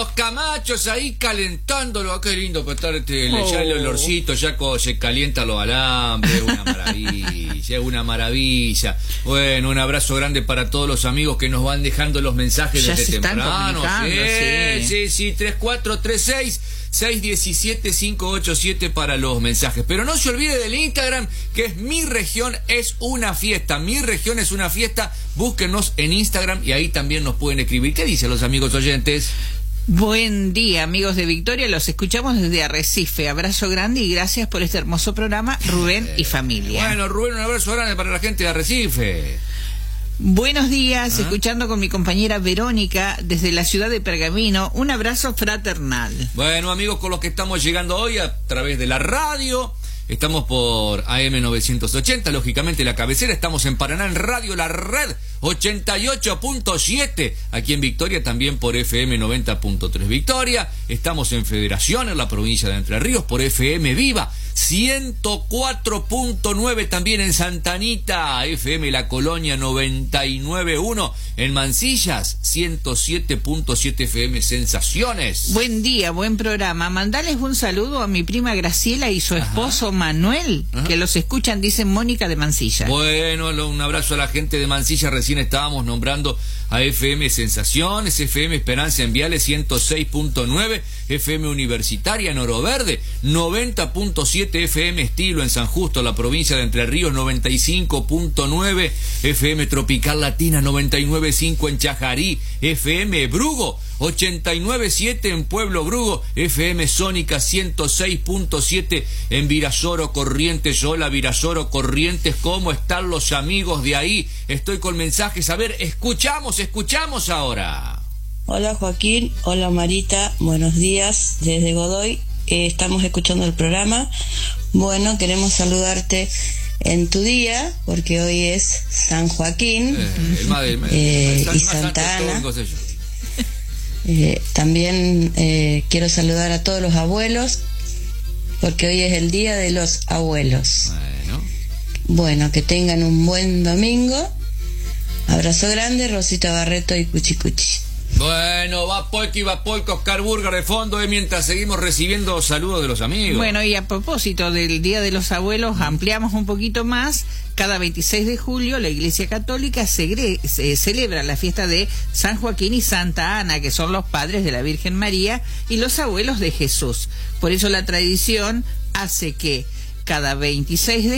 los camachos ahí calentándolo. Qué lindo para estar ya el olorcito, ya se calienta los alambres. Es una maravilla, es una maravilla. Bueno, un abrazo grande para todos los amigos que nos van dejando los mensajes ya desde temprano. Sí, 3436-617-587 para los mensajes. Pero no se olvide del Instagram, que es Mi Región es una Fiesta. Mi Región es una Fiesta. Búsquenos en Instagram y ahí también nos pueden escribir. ¿Qué dicen los amigos oyentes? Buen día, amigos de Victoria, los escuchamos desde Arrecife. Abrazo grande y gracias por este hermoso programa, Rubén y familia. Bueno, Rubén, un abrazo grande para la gente de Arrecife. Buenos días, escuchando con mi compañera Verónica desde la ciudad de Pergamino. Un abrazo fraternal. Bueno, amigos, con los que estamos llegando hoy a través de la radio. Estamos por AM 980, lógicamente la cabecera. Estamos en Paraná en Radio La Red 88.7. Aquí en Victoria también por FM 90.3 Victoria. Estamos en Federación, en la provincia de Entre Ríos, por FM Viva 104.9. También en Santa Anita, FM La Colonia 99.1. En Mansilla 107.7 FM Sensaciones. Buen día, buen programa. Mandales un saludo a mi prima Graciela y su esposo Manuel, que los escuchan, dicen Mónica de Mansilla. Bueno, un abrazo a la gente de Mansilla. Recién estábamos nombrando a FM Sensaciones, FM Esperanza en Viales 106.9, FM Universitaria en Oro Verde 90.7, FM Estilo en San Justo, la provincia de Entre Ríos 95.9, FM Tropical Latina 99.5 en Chajarí, FM Brugo 89.7 en Pueblo Brugo, FM Sónica 106.7 en Virasoro Corrientes. Hola Virasoro Corrientes, ¿cómo están los amigos de ahí? Estoy con mensajes, a ver, escuchamos ahora. Hola Joaquín, hola Marita, buenos días desde Godoy, estamos escuchando el programa. Bueno, queremos saludarte en tu día, porque hoy es San Joaquín y Santa Ana. También quiero saludar a todos los abuelos, porque hoy es el día de los abuelos. Bueno, que tengan un buen domingo. Abrazo grande, Rosita Barreto y Cuchi Cuchi. Bueno, va Polki, Oscar Burger de fondo, mientras seguimos recibiendo saludos de los amigos. Bueno, y a propósito del Día de los Abuelos, ampliamos un poquito más. Cada 26 de julio la Iglesia Católica celebra la fiesta de San Joaquín y Santa Ana, que son los padres de la Virgen María y los abuelos de Jesús. Por eso la tradición hace que cada 26 de